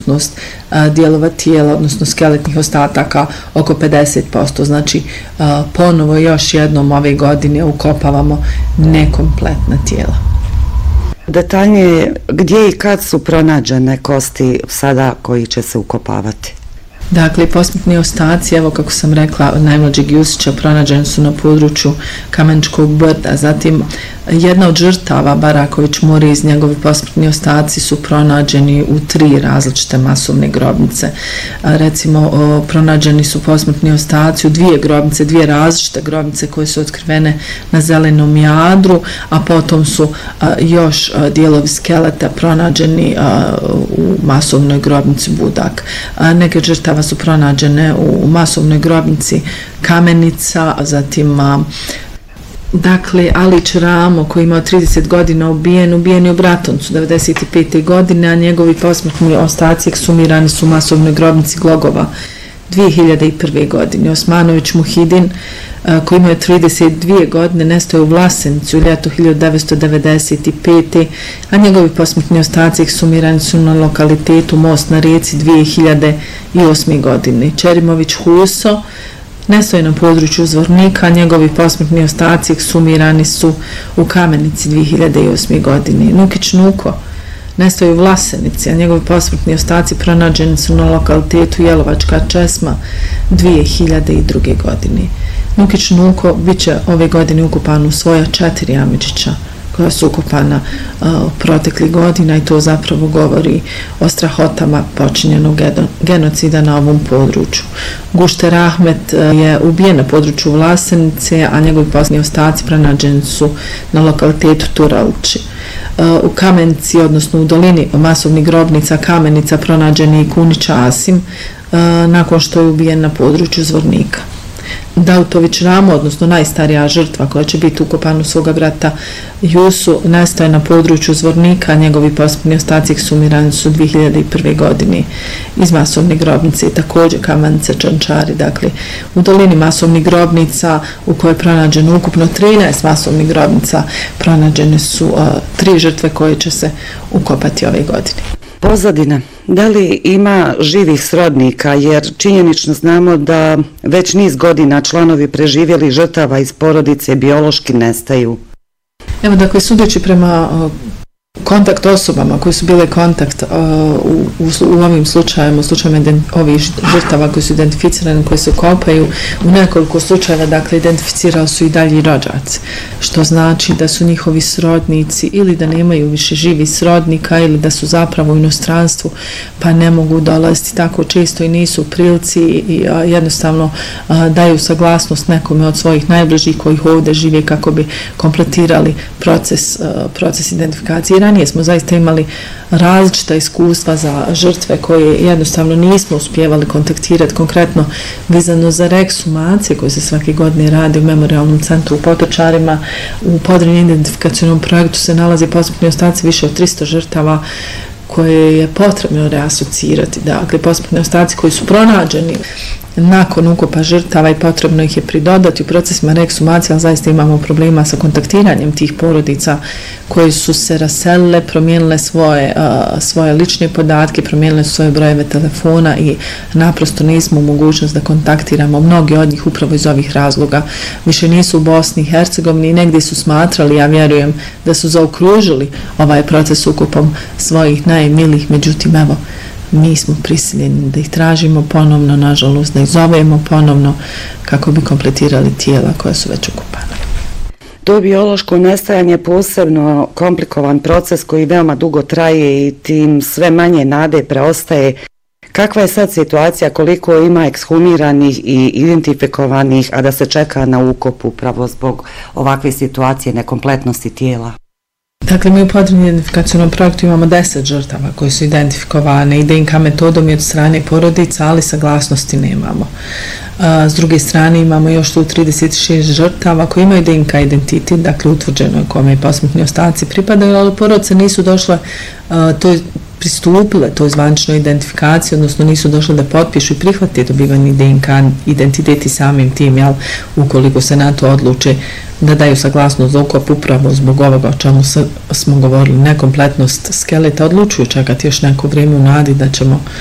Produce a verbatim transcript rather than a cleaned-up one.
dijelova tijela, odnosno skeletnih ostataka oko pedeset posto. Znači, ponovo još jednom ove godine ukopavamo nekompletna tijela. Detaljnije, gdje i kad su pronađene kosti sada koji će se ukopavati? Dakle, posmrtni ostaci, evo kako sam rekla, najmlađeg Jusića pronađeni su na području Kameničkog brda. Zatim, jedna od žrtava, Baraković Moriz, njegovi posmrtni ostaci su pronađeni u tri različite masovne grobnice. Recimo, pronađeni su posmrtni ostaci u dvije grobnice, dvije različite grobnice koje su otkrivene na Zelenom Jadru, a potom su još dijelovi skeleta pronađeni u masovnoj grobnici Budak. Neke žrtava su pronađene u masovnoj grobnici Kamenica, zatim dakle Alić Ramo koji imao trideset godina ubijen, ubijen je u Bratoncu devedeset pete godine, a njegovi posmrtni ostaci eksumirani su u masovnoj grobnici Glogova dvije hiljade prve. godine. Osmanović Muhidin koji imao trideset dvije godine nestao je u Vlasenici u ljetu hiljadu devetsto devedeset pete. a njegovi posmrtni ostaci eksumirani su na lokalitetu Most na rijeci dvije hiljade osme. godine. Čerimović Huso nestao je na području Zvornika, a njegovi posmrtni ostaci eksumirani su u Kamenici dvije hiljade osme. godine. Nukić Nuko nestao je u Vlasenici, a njegovi posmrtni ostaci pronađeni su na lokalitetu Jelovačka česma dvije hiljade druge. godine. Nukić Nuko bit će ove godine ukupan u svoja četiri Amidžića koja su ukopana uh, proteklih godina i to zapravo govori o strahotama počinjenog genocida na ovom području. Gušter Ahmet uh, je ubijen na području Vlasenice, a njegovi posmrtni ostaci pronađeni su na lokalitetu Turalči. Uh, u Kamenici, odnosno u dolini masovnih grobnica Kamenica, pronađen je i Kunić Asim uh, nakon što je ubijen na području Zvornika. Dautović Ramo, odnosno najstarija žrtva koja će biti ukopana u svoga brata Jusu, nestao je na području Zvornika, a njegovi posmrtni ostaci eksumirani su dvije hiljade prve. godine iz masovne grobnice i također Kamenice Čančari. Dakle, u dolini masovnih grobnica u kojoj je pronađeno ukupno trinaest masovnih grobnica, pronađene su uh, tri žrtve koje će se ukopati ove godine. Pozadina, da li ima živih srodnika, jer činjenično znamo da već niz godina članovi preživjeli žrtava iz porodice biološki nestaju? Evo, dakle, sudeći prema uh, kontakt osobama koji su bile kontakt uh, u, u, u ovim slučajima, u slučajima ovih žrtava koji su identificirani, koji se kopaju, u nekoliko slučajeva, dakle, identificirali su i dalji rođaci, što znači da su njihovi srodnici ili da nemaju više živi srodnika ili da su zapravo u inostranstvu pa ne mogu dolaziti tako često i nisu u prilici i a, jednostavno a, daju saglasnost nekome od svojih najbližih koji ovdje žive kako bi kompletirali proces, a, proces identifikacije. Ranije smo zaista imali različita iskustva za žrtve koje jednostavno nismo uspjevali kontaktirati, konkretno vezano za rekshumacije koje se svake godine radi u Memorijalnom centru u Potočarima. U podrednjem identifikacijnom projektu se nalazi posmrtni ostaci više od tristo žrtava koje je potrebno reasocirati. Dakle, posmrtni ostaci koji su pronađeni nakon ukopa žrtava i potrebno ih je pridodati u procesima rekshumacije, ali zaista imamo problema sa kontaktiranjem tih porodica koji su se raselile, promijenile svoje, uh, svoje lične podatke, promijenile svoje brojeve telefona i naprosto nismo u mogućnost da kontaktiramo. Mnogi od njih upravo iz ovih razloga više nisu u Bosni i Hercegovini i negdje su smatrali, ja vjerujem, da su zaokružili ovaj proces ukopom svojih najmilijih, međutim, evo, mi smo prisiljeni da ih tražimo ponovno, nažalost, da ih zovemo ponovno kako bi kompletirali tijela koja su već ukopana. To biološko nestajanje je posebno komplikovan proces koji veoma dugo traje i tim sve manje nade preostaje. Kakva je sad situacija, koliko ima ekshumiranih i identifikovanih, a da se čeka na ukop upravo zbog ovakve situacije nekompletnosti tijela? Dakle, mi u podrednom identifikacijnom projektu imamo deset žrtava koje su identifikovane i D N K metodom i od strane porodica, ali saglasnosti nemamo. S druge strane imamo još tu trideset šest žrtava koji imaju D N K identitet, dakle utvrđeno je kome posmrtni ostaci pripadaju, ali porodice nisu došle toj pristupile toj zvaničnoj identifikaciji, odnosno nisu došle da potpišu i prihvate dobivanje D N K identiteti samim tim, jel, ukoliko se na to odluče da daju saglasnost za ukop upravo zbog ovoga o čemu smo govorili, nekompletnost skeleta, odlučuju čekati još neko vrijeme u nadi da ćemo